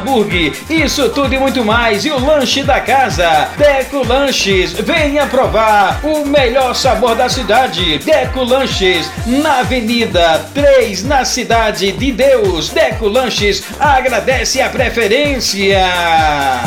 hambúrguer, isso tudo e muito mais. E o lanche da casa, Deco Lanches. Venha provar o melhor sabor da cidade. Deco Lanches, na Avenida 3, na Cidade de Deus. Deco Lanches agradece a preferência.